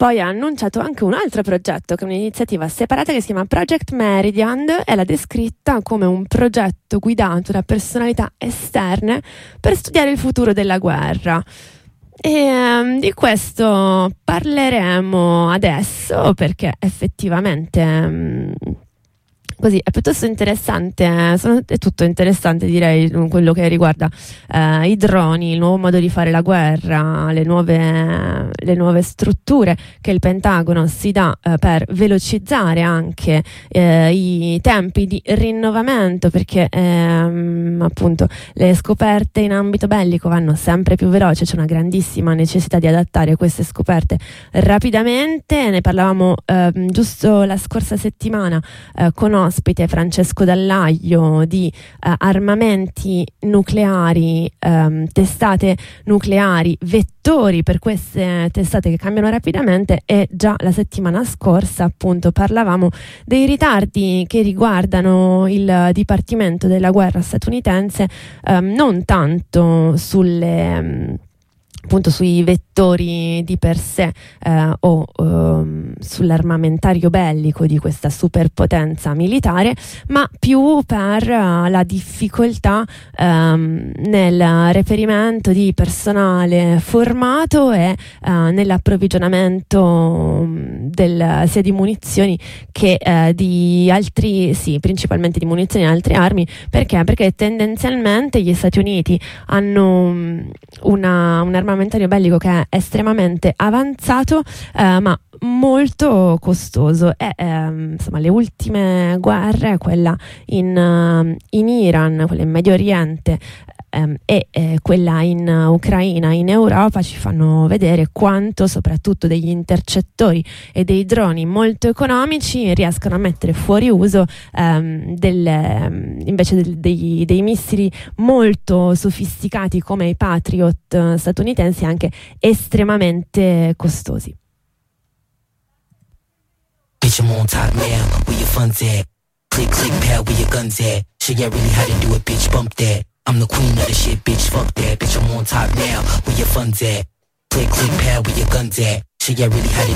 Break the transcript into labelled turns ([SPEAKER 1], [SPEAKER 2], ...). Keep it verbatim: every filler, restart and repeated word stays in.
[SPEAKER 1] poi ha annunciato anche un altro progetto, che è un'iniziativa separata che si chiama Project Meridian, e l'ha descritta come un progetto guidato da personalità esterne per studiare il futuro della guerra. E um, di questo parleremo adesso, perché effettivamente um, così è piuttosto interessante, sono, è tutto interessante, direi, quello che riguarda eh, i droni, il nuovo modo di fare la guerra, le nuove, le nuove strutture che il Pentagono si dà eh, per velocizzare anche eh, i tempi di rinnovamento, perché ehm, appunto le scoperte in ambito bellico vanno sempre più veloci, c'è una grandissima necessità di adattare queste scoperte rapidamente. Ne parlavamo ehm, giusto la scorsa settimana eh, con ospite Francesco Dallaglio di eh, armamenti nucleari, ehm, testate nucleari, vettori per queste testate che cambiano rapidamente, e già la settimana scorsa appunto parlavamo dei ritardi che riguardano il Dipartimento della Guerra statunitense, ehm, non tanto sulle ehm, appunto sui vettori di per sé eh, o um, sull'armamentario bellico di questa superpotenza militare, ma più per uh, la difficoltà um, nel reperimento di personale formato e uh, nell'approvvigionamento um, del, sia di munizioni che uh, di altri, sì, principalmente di munizioni e altre armi. Perché? Perché tendenzialmente gli Stati Uniti hanno um, una, un armamentario bellico che è estremamente avanzato, eh, ma molto costoso, e ehm, insomma le ultime guerre, quella in, uh, in Iran, quella in Medio Oriente ehm, e eh, quella in Ucraina, in Europa, ci fanno vedere quanto soprattutto degli intercettori e dei droni molto economici riescono a mettere fuori uso ehm, del, invece del, dei, dei missili molto sofisticati come i Patriot statunitensi, anche estremamente costosi.
[SPEAKER 2] Bitch, I'm on top now, where your funds at? Click, click, pal, where your guns at? Show ya really how to do it, bitch, bump that. I'm the queen of the shit, bitch, fuck that. Bitch, I'm on top now, where your funds at? Click, click, pal, where your guns at? Show ya really how to